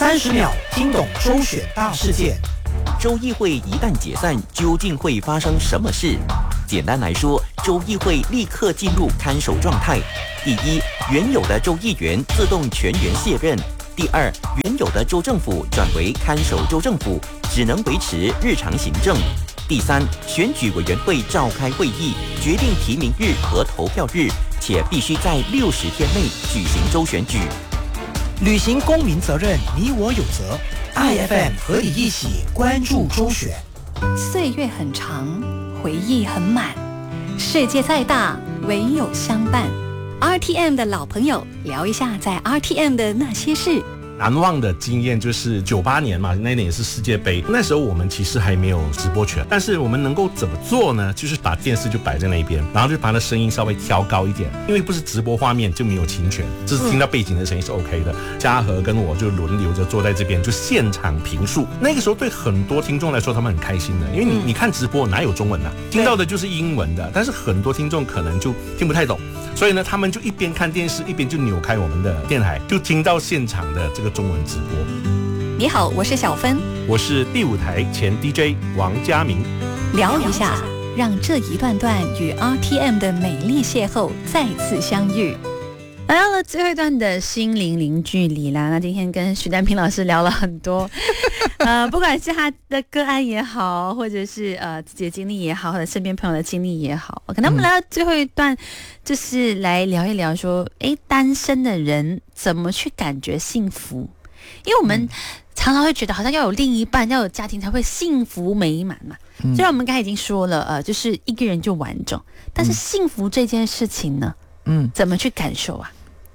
30秒听懂周选大事件。 州议会一旦解散，究竟会发生什么事？简单来说，州议会立刻进入看守状态。第一，原有的州议员自动全员卸任；第二，原有的州政府转为看守州政府，只能维持日常行政；第三，选举委员会召开会议，决定提名日和投票日，且必须在60天内举行州选举。 履行公民责任，你我有责。IFM 和你一起关注周选。 岁月很长，回忆很满，世界再大，唯有相伴。RTM 的老朋友，聊一下在 RTM 的那些事。 难忘的经验就是98年嘛，那年也是世界杯，那时候我们其实还没有直播权，但是我们能够怎么做呢？就是把电视就摆在那一边，然后就把它声音稍微调高一点，因为不是直播画面就没有侵权，只是听到背景的声音是 OK 的。嘉禾跟我就轮流着坐在这边，就现场评述。那个时候对很多听众来说，他们很开心的，因为你看直播哪有中文啊，听到的就是英文的，但是很多听众可能就听不太懂。所以呢，他们就一边看电视，一边就扭开我们的电台，就听到现场的这个中文直播。 你好，我是小芬， 我是第5台前 DJ 王嘉明。 聊一下，让这一段段与 RTM 的美丽邂逅再次相遇。 来到了最后一段的心灵零距离啦。那今天跟徐丹平老师聊了很多，不管是他的个案也好，或者是自己的经历也好，或者身边朋友的经历也好，可能我们来到最后一段，就是来聊一聊说，单身的人怎么去感觉幸福？因为我们常常会觉得好像要有另一半，要有家庭才会幸福美满嘛。虽然我们刚才已经说了，就是一个人就完整，但是幸福这件事情呢，怎么去感受啊？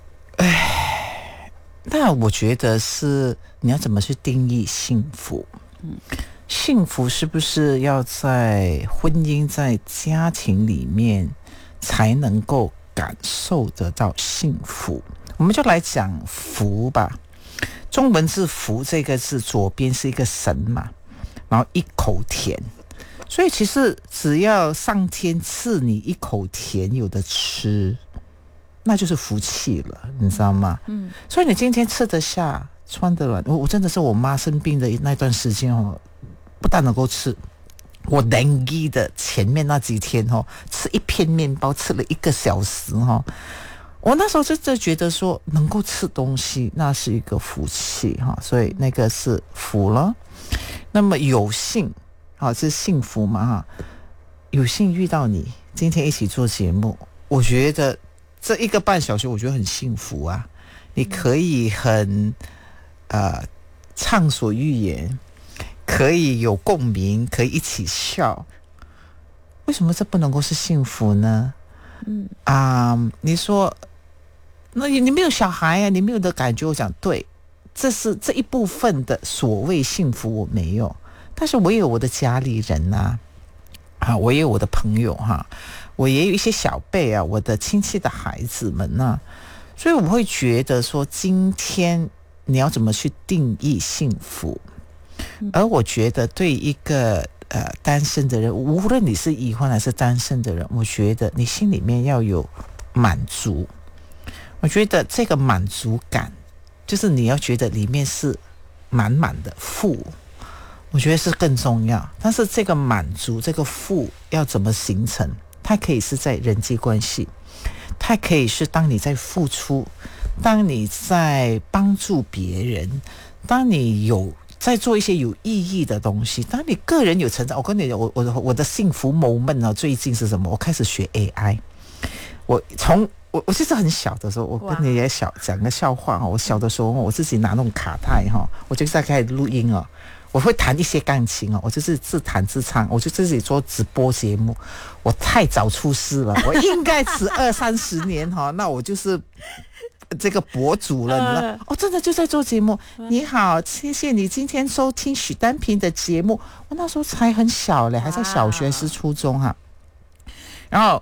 那我觉得是你要怎么去定义幸福？幸福是不是要在婚姻、在家庭里面才能够感受得到幸福？我们就来讲福吧。中文字福这个字，左边是一个神嘛，然后一口甜，所以其实只要上天赐你一口甜，有的吃，那就是福气了，你知道吗？所以你今天吃得下，穿得暖。我真的是我妈生病的那段时间不但能够吃，我dengue的前面那几天吃一片面包吃了1个小时我那时候就觉得说，能够吃东西那是一个福气所以那个是福了。那么有幸是幸福嘛有幸遇到你，今天一起做节目，我觉得这1个半小时我觉得很幸福啊。你可以很畅所欲言，可以有共鸣，可以一起笑，为什么这不能够是幸福呢？你说那你没有小孩啊，你没有的感觉，我讲对，这是这一部分的所谓幸福我没有，但是我也有我的家里人我也有我的朋友我也有一些小辈我的亲戚的孩子们所以我会觉得说，今天你要怎么去定义幸福？而我觉得对一个单身的人，无论你是已婚还是单身的人，我觉得你心里面要有满足。我觉得这个满足感，就是你要觉得里面是满满的富，我觉得是更重要。但是这个满足，这个富要怎么形成？它可以是在人际关系，它可以是当你在付出，当你在帮助别人，当你有在做一些有意义的东西，当你个人有成长。我跟你讲，我的幸福 moment 最近是什么？我开始学 AI。我其实很小的时候，我跟你也讲个笑话我小的时候，我自己拿那种卡带我就在开始录音我会弹一些钢琴我就是自弹自唱，我就自己做直播节目。我太早出师了，我应该迟20-30年那我就是这个博主了。真的就在做节目。你好，谢谢你今天收听许丹平的节目。我那时候才很小嘞，还在小学是初中然后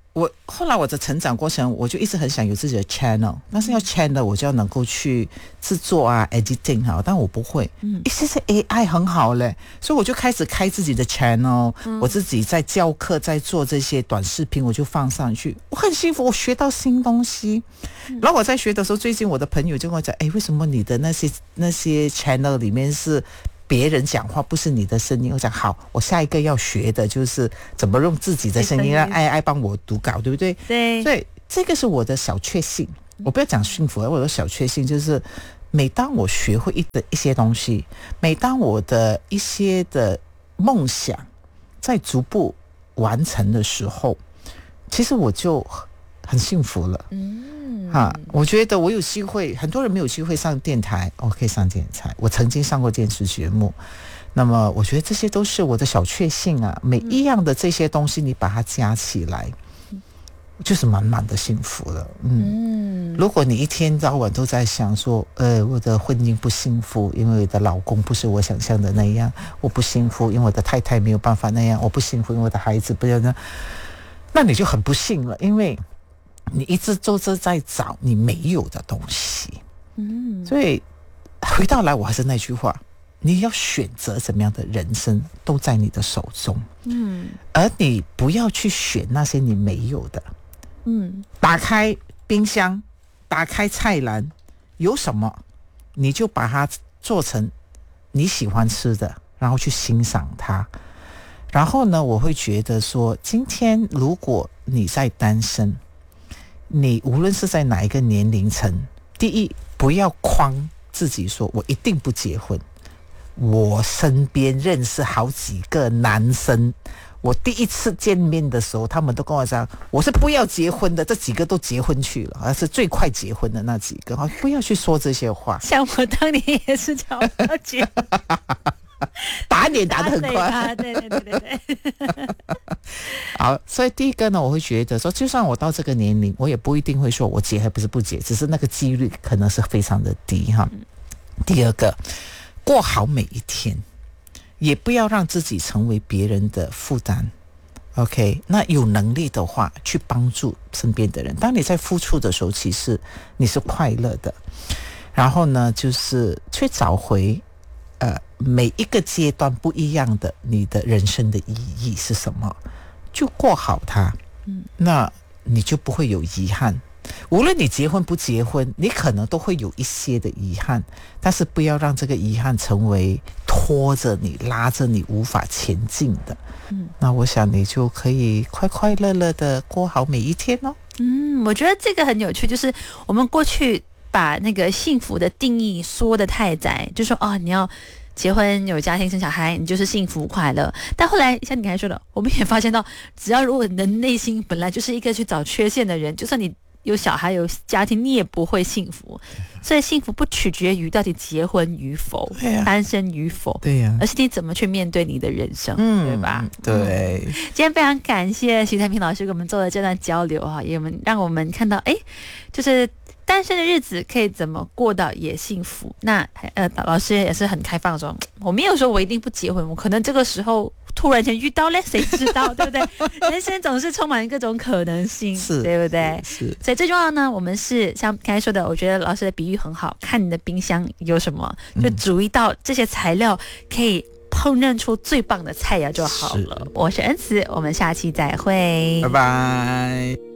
我后来我的成长过程，我就一直很想有自己的 channel， 但是要 channel 我就要能够去制作啊 editing 好，但我不会。其实 AI 很好嘞，所以我就开始开自己的 channel，我自己在教课，在做这些短视频，我就放上去，我很幸福，我学到新东西。然后我在学的时候，最近我的朋友就跟我讲，为什么你的那些 channel 里面是别人讲话，不是你的声音？我讲好，我下一个要学的就是怎么用自己的声音让AI帮我读稿，对不对？ 对， 所以这个是我的小确幸。我不要讲幸福，我的小确幸就是每当我学会一些东西，每当我的一些的梦想在逐步完成的时候，其实我就很幸福了。我觉得我有机会，很多人没有机会上电台，我可以上电台。我曾经上过电视节目，那么我觉得这些都是我的小确幸啊。每一样的这些东西，你把它加起来，就是满满的幸福了。如果你一天到晚都在想说，我的婚姻不幸福，因为我的老公不是我想象的那样；我不幸福，因为我的太太没有办法那样；我不幸福，因为我的孩子不要那样，那你就很不幸了，因为你一直都是在找你没有的东西。所以回到来，我还是那句话，你要选择怎么样的人生都在你的手中。而你不要去选那些你没有的。打开冰箱，打开菜篮，有什么你就把它做成你喜欢吃的，然后去欣赏它。然后呢，我会觉得说，今天如果你在单身，你无论是在哪一个年龄层，第一，不要框自己说我一定不结婚。我身边认识好几个男生，我第一次见面的时候，他们都跟我讲，我是不要结婚的，这几个都结婚去了，而是最快结婚的那几个，不要去说这些话。 像我当年也是叫我要结婚打脸打得很快。 对。 好，所以第一个呢，我会觉得说，就算我到这个年龄，我也不一定会说我结还不是不结，只是那个几率可能是非常的低哈。第二个，过好每一天，也不要让自己成为别人的负担。OK， 那有能力的话，去帮助身边的人。当你在付出的时候，其实你是快乐的。然后呢，就是去找回每一个阶段不一样的你的人生的意义是什么，就过好它。那你就不会有遗憾。无论你结婚不结婚，你可能都会有一些的遗憾，但是不要让这个遗憾成为拖着你拉着你无法前进的。那我想你就可以快快乐乐的过好每一天哦。 我觉得这个很有趣，就是我们过去把那个幸福的定义缩得太窄，就说你要结婚有家庭生小孩，你就是幸福快乐。但后来像你刚才说的，我们也发现到，只要如果你的内心本来就是一个去找缺陷的人，就算你有小孩有家庭，你也不会幸福。所以幸福不取决于到底结婚与否，单身与否，而是你怎么去面对你的人生，对吧？ 对。 今天非常感谢徐太平老师给我们做的这段交流也让我们看到，就是单身的日子可以怎么过到也幸福。那老师也是很开放说，我没有说我一定不结婚，我可能这个时候突然间遇到了，谁知道，对不对？人生总是充满各种可能性，对不对？ 是。 所以最重要的呢，我们是像刚才说的，我觉得老师的比喻很好，看你的冰箱有什么，就煮一道这些材料可以烹饪出最棒的菜肴就好了。我是恩慈，我们下期再会， 拜拜。